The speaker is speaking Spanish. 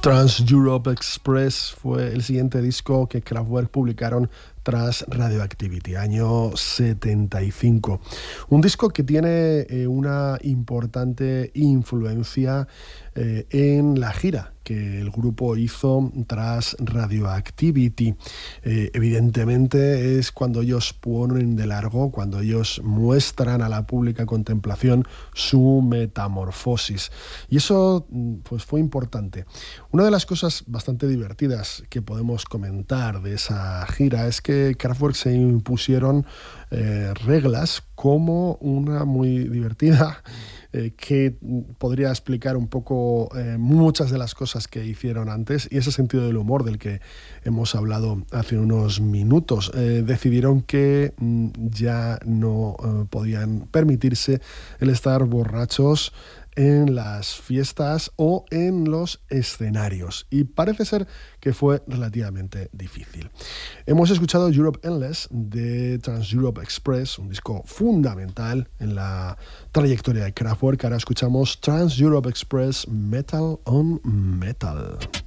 Trans Europe Express fue el siguiente disco que Kraftwerk publicaron tras Radioactivity, año 75. Un disco que tiene una importante influencia en la gira que el grupo hizo tras Radioactivity. Evidentemente es cuando ellos ponen de largo, cuando ellos muestran a la pública contemplación su metamorfosis. Y eso pues fue importante. Una de las cosas bastante divertidas que podemos comentar de esa gira es que Kraftwerk se impusieron reglas como una muy divertida que podría explicar un poco muchas de las cosas que hicieron antes, y ese sentido del humor del que hemos hablado hace unos minutos. Decidieron que ya no podían permitirse el estar borrachos en las fiestas o en los escenarios, y parece ser que fue relativamente difícil. Hemos escuchado Europe Endless de Trans Europe Express, un disco fundamental en la trayectoria de Kraftwerk. Ahora escuchamos Trans Europe Express, Metal on Metal.